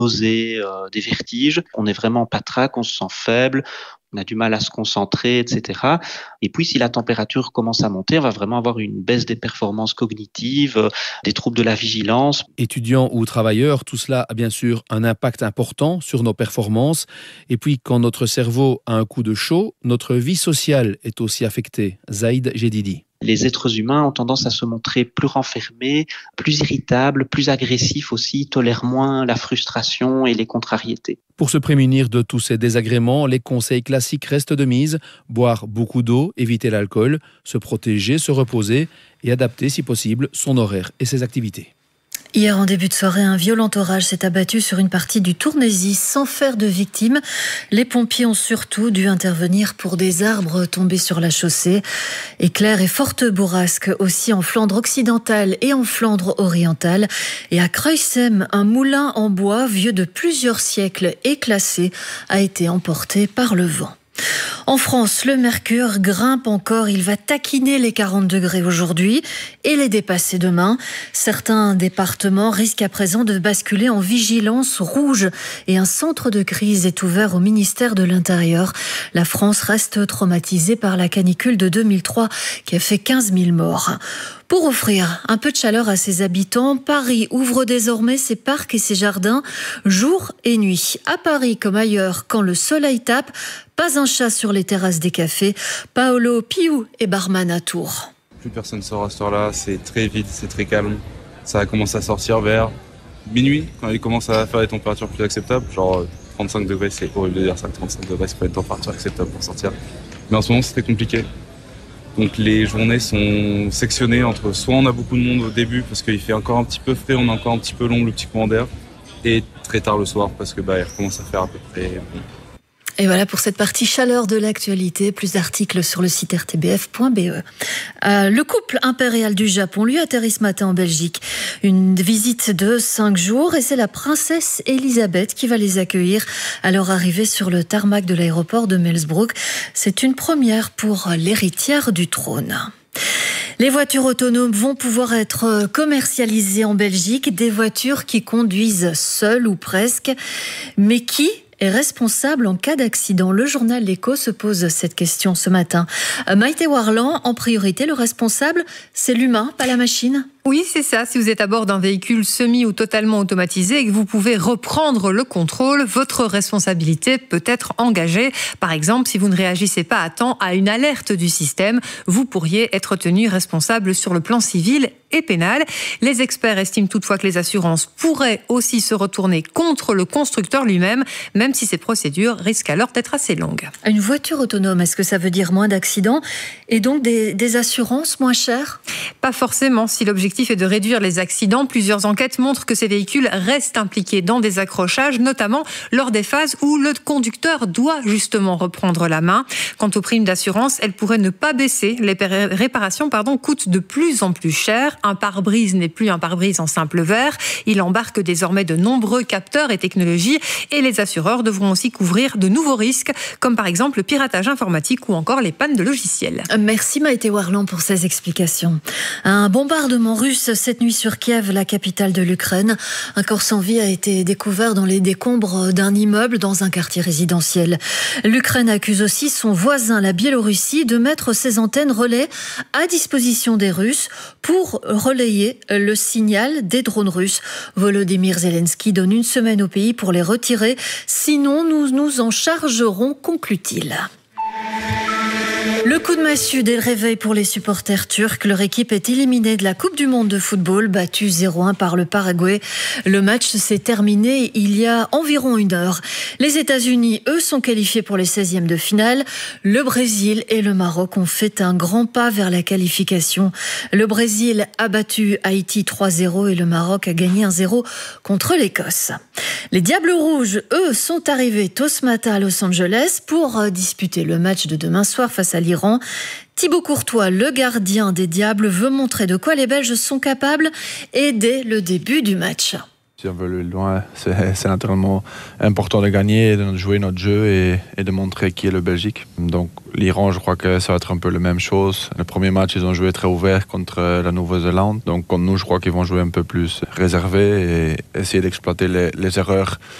nausées, des vertiges. On est vraiment patraque, on se sent faible, on a du mal à se concentrer, etc. Et puis, si la température commence à monter, on va vraiment avoir une baisse des performances cognitives, des troubles de la vigilance. Étudiants ou travailleurs, tout cela a bien sûr un impact important sur nos performances. Et puis, quand notre cerveau a un coup de chaud, notre vie sociale est aussi affectée. Zaïd Jedidi. Les êtres humains ont tendance à se montrer plus renfermés, plus irritables, plus agressifs aussi, tolèrent moins la frustration et les contrariétés. Pour se prémunir de tous ces désagréments, les conseils classiques restent de mise. Boire beaucoup d'eau, éviter l'alcool, se protéger, se reposer et adapter si possible son horaire et ses activités. Hier, en début de soirée, un violent orage s'est abattu sur une partie du Tournésis sans faire de victimes. Les pompiers ont surtout dû intervenir pour des arbres tombés sur la chaussée. Éclairs et fortes bourrasques aussi en Flandre occidentale et en Flandre orientale. Et à Creusem, un moulin en bois vieux de plusieurs siècles et classé a été emporté par le vent. En France, le mercure grimpe encore. Il va taquiner les 40 degrés aujourd'hui et les dépasser demain. Certains départements risquent à présent de basculer en vigilance rouge et un centre de crise est ouvert au ministère de l'Intérieur. La France reste traumatisée par la canicule de 2003 qui a fait 15 000 morts. Pour offrir un peu de chaleur à ses habitants, Paris ouvre désormais ses parcs et ses jardins jour et nuit. À Paris comme ailleurs, quand le soleil tape, pas un chat sur les terrasses des cafés. Paolo Piou est barman à Tours. Plus personne sort à cette heure-là, c'est très vite, c'est très calme. Ça commence à sortir vers minuit, quand il commence à faire des températures plus acceptables. Genre 35 degrés, c'est horrible de dire ça, 35 degrés, c'est pas une température acceptable pour sortir. Mais en ce moment, c'est très compliqué. Donc les journées sont sectionnées entre soit on a beaucoup de monde au début parce qu'il fait encore un petit peu frais, on a encore un petit peu long le petit courant d'air, et très tard le soir parce que il recommence à faire à peu près bon. Et voilà pour cette partie chaleur de l'actualité. Plus d'articles sur le site rtbf.be. Le couple impérial du Japon, lui, atterrit ce matin en Belgique. Une visite de 5 jours et c'est la princesse Elisabeth qui va les accueillir à leur arrivée sur le tarmac de l'aéroport de Melsbroek. C'est une première pour l'héritière du trône. Les voitures autonomes vont pouvoir être commercialisées en Belgique, des voitures qui conduisent seules ou presque, mais qui est responsable en cas d'accident? Le journal L'Écho se pose cette question ce matin. Maïté Warland, en priorité, le responsable, c'est l'humain, pas la machine? Oui, c'est ça. Si vous êtes à bord d'un véhicule semi ou totalement automatisé et que vous pouvez reprendre le contrôle, votre responsabilité peut être engagée. Par exemple, si vous ne réagissez pas à temps à une alerte du système, vous pourriez être tenu responsable sur le plan civil et pénal. Les experts estiment toutefois que les assurances pourraient aussi se retourner contre le constructeur lui-même, même si ces procédures risquent alors d'être assez longues. Une voiture autonome, est-ce que ça veut dire moins d'accidents et donc des assurances moins chères? Pas forcément. Si l'objectif est de réduire les accidents, plusieurs enquêtes montrent que ces véhicules restent impliqués dans des accrochages, notamment lors des phases où le conducteur doit justement reprendre la main. Quant aux primes d'assurance, elles pourraient ne pas baisser. Les réparations coûtent de plus en plus cher. Un pare-brise n'est plus un pare-brise en simple verre. Il embarque désormais de nombreux capteurs et technologies et les assureurs devront aussi couvrir de nouveaux risques, comme par exemple le piratage informatique ou encore les pannes de logiciels. Merci Maïté Warland pour ces explications. Un bombardement russe cette nuit sur Kiev, la capitale de l'Ukraine. Un corps sans vie a été découvert dans les décombres d'un immeuble dans un quartier résidentiel. L'Ukraine accuse aussi son voisin, la Biélorussie, de mettre ses antennes relais à disposition des Russes pour relayer le signal des drones russes. Volodymyr Zelensky donne une semaine au pays pour les retirer. Sinon, nous nous en chargerons, conclut-il. Le coup de massue dès le réveil pour les supporters turcs. Leur équipe est éliminée de la Coupe du Monde de football, battue 0-1 par le Paraguay. Le match s'est terminé il y a environ 1 heure. Les États-Unis, eux, sont qualifiés pour les 16e de finale. Le Brésil et le Maroc ont fait un grand pas vers la qualification. Le Brésil a battu Haïti 3-0 et le Maroc a gagné 1-0 contre l'Écosse. Les Diables Rouges, eux, sont arrivés tôt ce matin à Los Angeles pour disputer le match de demain soir face à l'Iran. Thibaut Courtois, le gardien des Diables, veut montrer de quoi les Belges sont capables et dès le début du match. Si on veut aller loin, c'est naturellement important de gagner, de jouer notre jeu et de montrer qui est le Belgique. Donc l'Iran, je crois que ça va être un peu la même chose. Le premier match, ils ont joué très ouvert contre la Nouvelle-Zélande. Donc contre nous, je crois qu'ils vont jouer un peu plus réservé et essayer d'exploiter les erreurs